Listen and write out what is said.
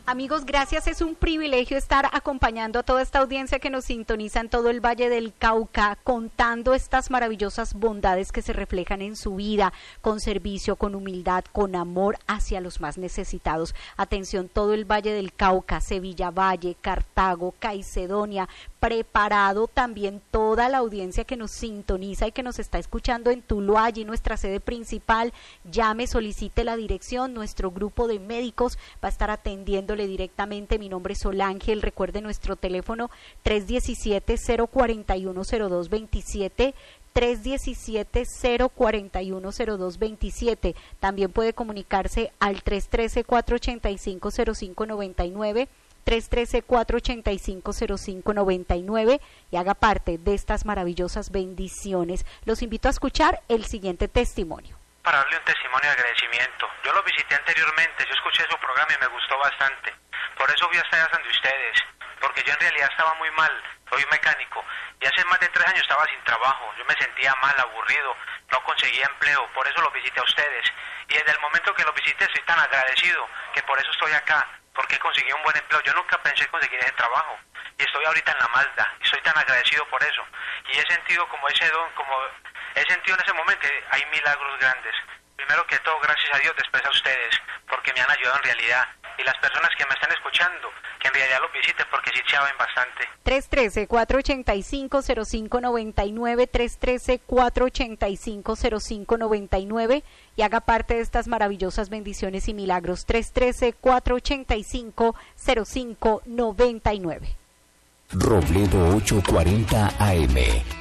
Amigos, gracias, es un privilegio estar acompañando a toda esta audiencia que nos sintoniza en todo el Valle del Cauca, contando estas maravillosas bondades que se reflejan en su vida, con servicio, con humildad, con amor hacia los más necesitados. Atención, todo el Valle del Cauca, Sevilla Valle, Cartago, Caicedonia, preparado también toda la audiencia que nos sintoniza y que nos está escuchando en Tuluá, allí nuestra sede principal. Llame, solicite la dirección, nuestro grupo de médicos va a estar atendiéndole directamente. Mi nombre es Solángel, recuerde nuestro teléfono 317-041-0227, 317-041-0227. También puede comunicarse al 313-485-0599, 313-485-0599 y haga parte de estas maravillosas bendiciones. Los invito a escuchar el siguiente testimonio. Para darle un testimonio de agradecimiento. Yo lo visité anteriormente, yo escuché su programa y me gustó bastante. Por eso fui hasta allá donde ustedes, porque yo en realidad estaba muy mal, soy mecánico, y hace más de 3 años estaba sin trabajo, yo me sentía mal, aburrido, no conseguía empleo, por eso lo visité a ustedes. Y desde el momento que lo visité estoy tan agradecido, que por eso estoy acá, porque conseguí un buen empleo. Yo nunca pensé conseguir ese trabajo, y estoy ahorita en la Mazda, y estoy tan agradecido por eso. Y he sentido como ese don, he sentido en ese momento que hay milagros grandes. Primero que todo, gracias a Dios, después a ustedes, porque me han ayudado en realidad. Y las personas que me están escuchando, que en realidad los visiten, porque sí saben bastante. 313-485-0599, 313-485-0599 y haga parte de estas maravillosas bendiciones y milagros. 313-485-0599. Robledo 840 AM.